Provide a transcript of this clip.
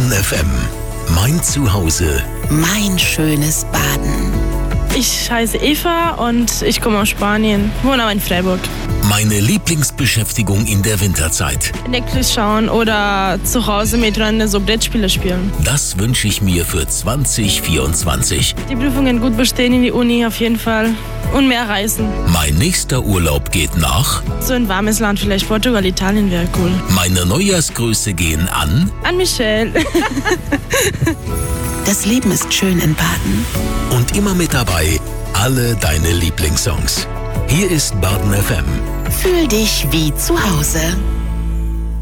Baden FM. Mein Zuhause. Mein schönes Baden. Ich heiße Eva und ich komme aus Spanien, wohne aber in Freiburg. Meine Lieblingsbeschäftigung in der Winterzeit. Netflix schauen oder zu Hause mit Freunden so Brettspiele spielen. Das wünsche ich mir für 2024. Die Prüfungen gut bestehen in die Uni auf jeden Fall und mehr reisen. Mein nächster Urlaub geht nach. So ein warmes Land, vielleicht Portugal, Italien wäre cool. Meine Neujahrsgrüße gehen an Michelle. Das Leben ist schön in Baden. und immer mit dabei alle deine Lieblingssongs. Hier ist Baden FM. Fühl dich wie zu Hause.